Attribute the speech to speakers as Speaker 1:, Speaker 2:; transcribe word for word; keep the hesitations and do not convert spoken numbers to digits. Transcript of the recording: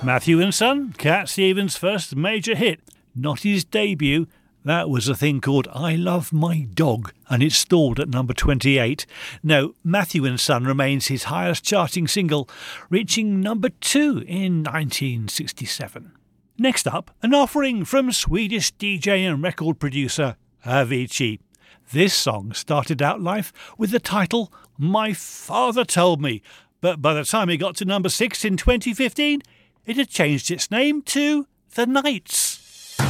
Speaker 1: Matthew and Son, Cat Stevens' first major hit. Not his debut. That was a thing called I Love My Dog, and it stalled at number twenty-eight. No, Matthew and Son remains his highest charting single, reaching number two in nineteen sixty-seven. Next up, an offering from Swedish D J and record producer Avicii. This song started out life with the title My Father Told Me, but by the time it got to number six in twenty fifteen, it had changed its name to The Knights.